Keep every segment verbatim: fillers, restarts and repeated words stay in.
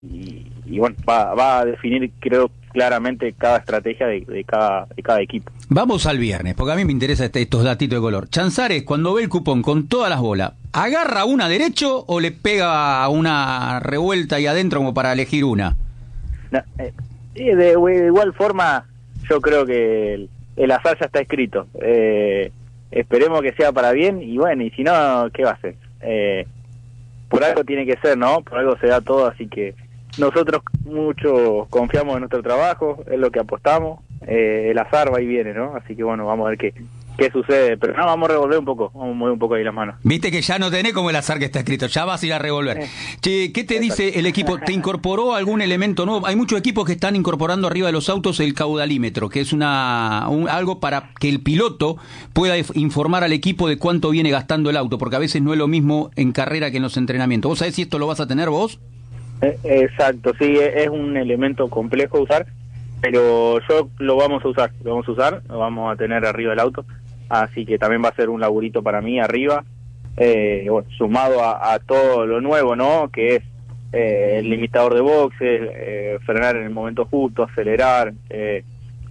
y, y bueno, va, va a definir, creo, claramente cada estrategia de, de, cada, de cada equipo. Vamos al viernes, porque a mí me interesan este, estos datitos de color. Chanzares, cuando ve el cupón con todas las bolas, ¿agarra una derecho o le pega una revuelta ahí adentro como para elegir una? No, eh, de, de igual forma, yo creo que el, el azar ya está escrito. Eh, esperemos que sea para bien, y bueno, y si no, ¿qué va a hacer? Eh, por algo tiene que ser, ¿no? Por algo se da todo, así que nosotros mucho confiamos en nuestro trabajo, es lo que apostamos, eh, el azar va y viene, ¿no? Así que bueno, vamos a ver qué, qué sucede, pero no, vamos a revolver un poco, vamos a mover un poco ahí las manos. Viste que ya no tenés como el azar que está escrito, ya vas a ir a revolver. Eh, Che, ¿qué te exacto. dice el equipo? ¿Te incorporó algún elemento nuevo? Hay muchos equipos que están incorporando arriba de los autos el caudalímetro, que es una un, algo para que el piloto pueda informar al equipo de cuánto viene gastando el auto, porque a veces no es lo mismo en carrera que en los entrenamientos. ¿Vos sabés si esto lo vas a tener vos? Eh, exacto, sí, es un elemento complejo de usar, pero yo lo vamos a usar, lo vamos a usar, lo vamos a tener arriba del auto, así que también va a ser un laburito para mí arriba, eh, bueno, sumado a, a todo lo nuevo, ¿no? Que es eh, el limitador de boxes, eh, frenar en el momento justo, acelerar, eh,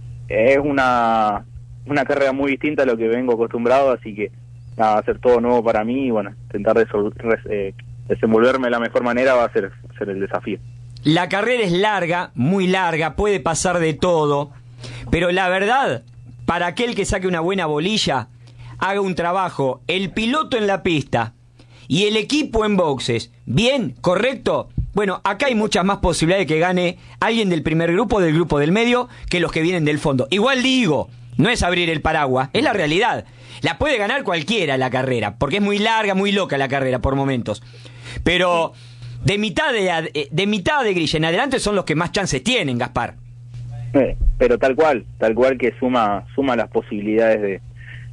es una una carrera muy distinta a lo que vengo acostumbrado, así que nada, va a ser todo nuevo para mí y bueno, intentar resolver, eh, desenvolverme de la mejor manera va a ser, ser el desafío. La carrera es larga, muy larga, puede pasar de todo, pero la verdad, para aquel que saque una buena bolilla, haga un trabajo, el piloto en la pista y el equipo en boxes, bien, correcto, bueno, acá hay muchas más posibilidades de que gane alguien del primer grupo, del grupo del medio, que los que vienen del fondo. Igual digo, no es abrir el paraguas, es la realidad. La puede ganar cualquiera la carrera, porque es muy larga, muy loca la carrera por momentos. Pero de mitad de, de mitad de grilla en adelante son los que más chances tienen, Gaspar. Eh, pero tal cual, tal cual que suma suma las posibilidades de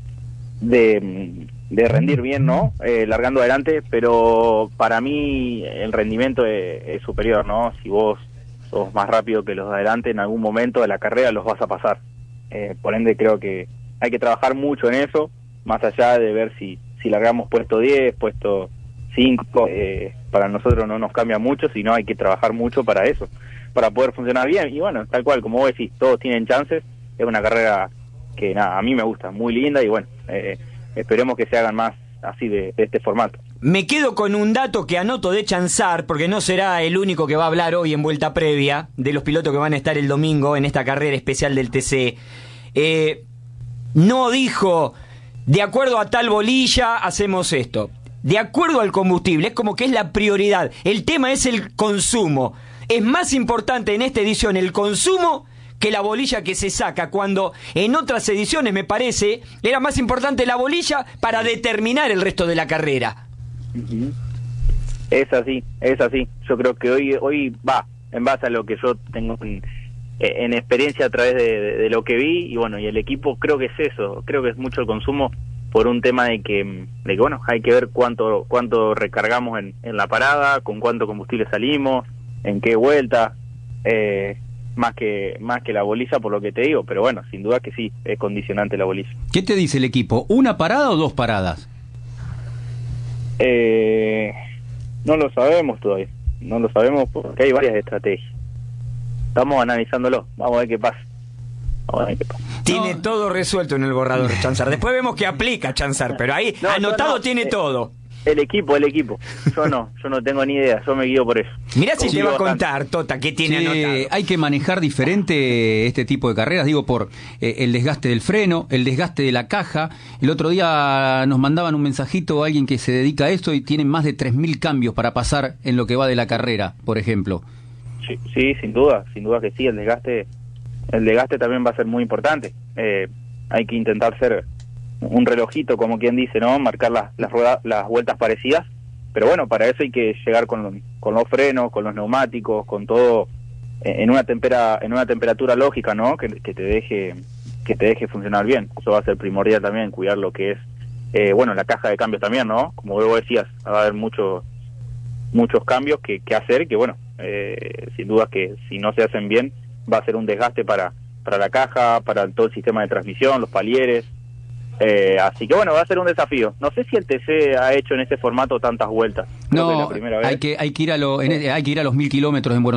de, de rendir bien, ¿no? Eh, largando adelante, pero para mí el rendimiento es, es superior, ¿no? Si vos sos más rápido que los de adelante, en algún momento de la carrera los vas a pasar. Eh, por ende creo que hay que trabajar mucho en eso, más allá de ver si, si largamos puesto diez, puesto cinco, eh, para nosotros no nos cambia mucho, sino hay que trabajar mucho para eso, para poder funcionar bien. Y bueno, tal cual, como vos decís, todos tienen chances, es una carrera que nada, a mí me gusta, muy linda y bueno, eh, esperemos que se hagan más así de, de este formato. Me quedo con un dato que anoto de Chanzar, porque no será el único que va a hablar hoy en vuelta previa, de los pilotos que van a estar el domingo en esta carrera especial del T C. Eh, no dijo, de acuerdo a tal bolilla, hacemos esto. De acuerdo al combustible, es como que es la prioridad. El tema es el consumo. Es más importante en esta edición el consumo que la bolilla que se saca, cuando en otras ediciones, me parece, era más importante la bolilla para determinar el resto de la carrera. Uh-huh. Es así, es así. Yo creo que hoy hoy va, en base a lo que yo tengo en, en experiencia a través de, de, de lo que vi, y bueno, y el equipo creo que es eso, creo que es mucho el consumo por un tema de que, de que bueno, hay que ver cuánto cuánto recargamos en, en la parada, con cuánto combustible salimos, en qué vuelta, eh, más que más que la bolilla, por lo que te digo, pero bueno, sin duda que sí, es condicionante la bolilla. ¿Qué te dice el equipo? ¿Una parada o dos paradas? Eh, no lo sabemos todavía, no lo sabemos porque hay varias estrategias. Estamos analizándolo, vamos a ver qué pasa. Vamos a ver qué pasa. Tiene No. todo resuelto en el borrador, Chanzar. Después vemos que aplica Chanzar, pero ahí No, anotado no, tiene eh, todo. El equipo, el equipo. Yo no, yo no tengo ni idea, yo me guío por eso. Mirá si Confío te va a bastante. contar, Tota, qué tiene Sí, anotado. hay que manejar diferente este tipo de carreras, digo, por eh, el desgaste del freno, el desgaste de la caja. El otro día nos mandaban un mensajito a alguien que se dedica a esto y tienen más de tres mil cambios para pasar en lo que va de la carrera, por ejemplo. Sí, sí, sin duda, sin duda que sí, el desgaste, el desgaste también va a ser muy importante. Eh, hay que intentar ser un relojito, como quien dice, ¿no? Marcar las las, ruedas, las vueltas parecidas, pero bueno, para eso hay que llegar con, con los frenos, con los neumáticos, con todo en una tempera, en una temperatura lógica, ¿no? Que, que te deje que te deje funcionar bien. Eso va a ser primordial también, cuidar lo que es, eh, bueno, la caja de cambios también, ¿no? Como vos decías, va a haber muchos muchos cambios que, que hacer, que bueno, eh, sin duda que si no se hacen bien va a ser un desgaste para para la caja, para todo el sistema de transmisión, los palieres. Eh, así que bueno, va a ser un desafío. No sé si el T C ha hecho en ese formato tantas vueltas. Creo que es No, la primera vez. hay que hay que ir a lo, en- hay que ir a los mil kilómetros en Buenos